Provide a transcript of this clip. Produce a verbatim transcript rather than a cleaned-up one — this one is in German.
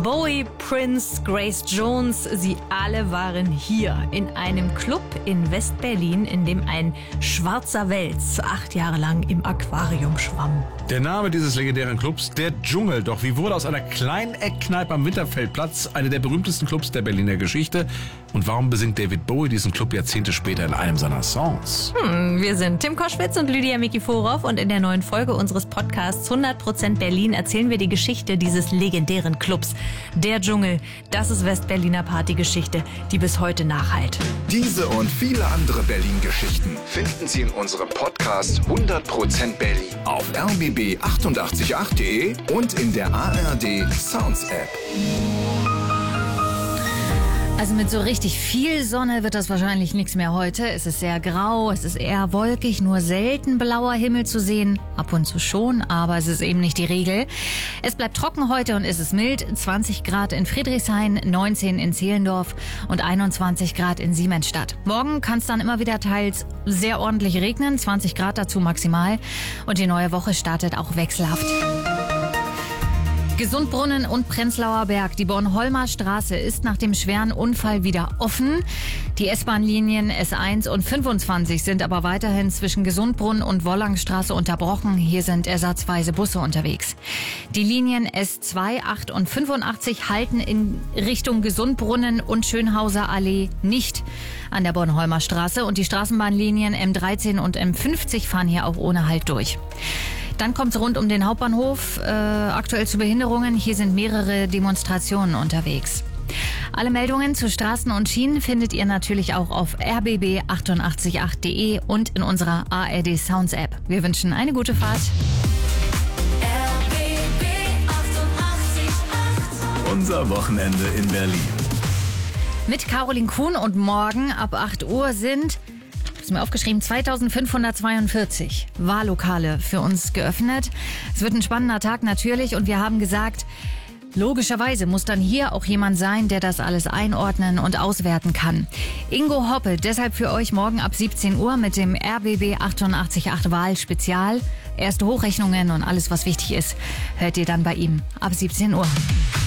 Bowie, Prince, Grace Jones, sie alle waren hier in einem Club in West-Berlin, in dem ein schwarzer Wels acht Jahre lang im Aquarium schwamm. Der Name dieses legendären Clubs, der Dschungel. Doch wie wurde aus einer kleinen Eckkneipe am Winterfeldplatz eine der berühmtesten Clubs der Berliner Geschichte? Und warum besingt David Bowie diesen Club Jahrzehnte später in einem seiner Songs? Hm, wir sind Tim Koschwitz und Lydia Mikiforov und in der neuen Folge unseres Podcasts hundert Prozent Berlin erzählen wir die Geschichte dieses legendären Clubs. Der Dschungel, das ist West-Berliner Partygeschichte, die bis heute nachhallt. Diese und viele andere Berlin-Geschichten finden Sie in unserem Podcast hundert Prozent Berlin auf r b b achtundachtzig Komma acht punkt de und in der A R D Sounds App. Also mit so richtig viel Sonne wird das wahrscheinlich nichts mehr heute. Es ist sehr grau, es ist eher wolkig, nur selten blauer Himmel zu sehen. Ab und zu schon, aber es ist eben nicht die Regel. Es bleibt trocken heute und es ist mild. zwanzig Grad in Friedrichshain, neunzehn in Zehlendorf und einundzwanzig Grad in Siemensstadt. Morgen kann es dann immer wieder teils sehr ordentlich regnen, zwanzig Grad dazu maximal. Und die neue Woche startet auch wechselhaft. Gesundbrunnen und Prenzlauer Berg. Die Bornholmer Straße ist nach dem schweren Unfall wieder offen. Die S-Bahn-Linien S eins und fünfundzwanzig sind aber weiterhin zwischen Gesundbrunnen und Wollangstraße unterbrochen. Hier sind ersatzweise Busse unterwegs. Die Linien S zwei, acht und fünfundachtzig halten in Richtung Gesundbrunnen und Schönhauser Allee nicht an der Bornholmer Straße. Und die Straßenbahnlinien M dreizehn und M fünfzig fahren hier auch ohne Halt durch. Dann kommt es rund um den Hauptbahnhof, äh, aktuell zu Behinderungen. Hier sind mehrere Demonstrationen unterwegs. Alle Meldungen zu Straßen und Schienen findet ihr natürlich auch auf r b b achtundachtzig Komma acht punkt de und in unserer A R D Sounds App. Wir wünschen eine gute Fahrt. R B B achtundachtzig Komma acht. Unser Wochenende in Berlin. Mit Caroline Kuhn und morgen ab acht Uhr sind... ist mir aufgeschrieben, zweitausendfünfhundertzweiundvierzig Wahllokale für uns geöffnet. Es wird ein spannender Tag natürlich und wir haben gesagt, logischerweise muss dann hier auch jemand sein, der das alles einordnen und auswerten kann. Ingo Hoppe, deshalb für euch morgen ab siebzehn Uhr mit dem R B B achtundachtzig Komma acht Wahlspezial. Erste Hochrechnungen und alles, was wichtig ist, hört ihr dann bei ihm ab siebzehn Uhr.